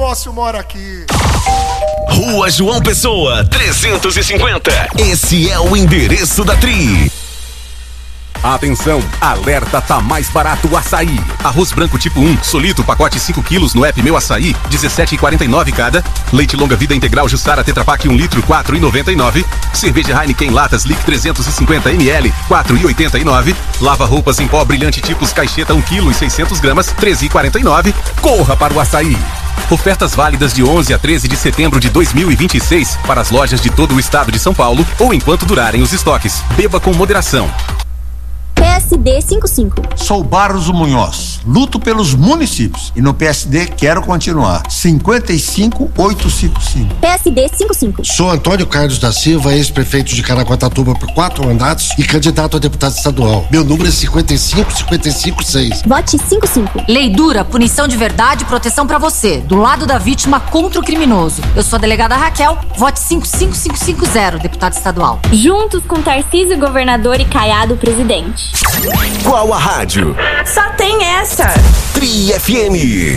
Timóteo mora aqui. Rua João Pessoa, 350. Esse é o endereço da Tri. Atenção, alerta, tá mais barato o açaí. Arroz branco tipo 1, solito, pacote 5 quilos no app Meu Açaí, R$17,49 cada. Leite longa vida integral Jussara Tetra Pak 1 litro, R$4,99. Cerveja Heineken Latas Lic 350 ml, R$4,89. Lava roupas em pó brilhante tipos Caixeta 1 kg e 600 gramas, R$13,49. Corra para o açaí. Ofertas válidas de 11 a 13 de setembro de 2026 para as lojas de todo o estado de São Paulo ou enquanto durarem os estoques. Beba com moderação. PSD 55. Sou Barros Munhoz, luto pelos municípios e no PSD quero continuar. 55855. PSD 55. Sou Antônio Carlos da Silva, ex-prefeito de Caraguatatuba por 4 mandatos e candidato a deputado estadual. Meu número é 55556. Vote 55. Lei dura, punição de verdade, proteção pra você. Do lado da vítima contra o criminoso. Eu sou a delegada Raquel, vote 55550, deputado estadual. Juntos com Tarcísio governador e Caiado presidente. Qual a rádio? Só tem essa. Tri FM.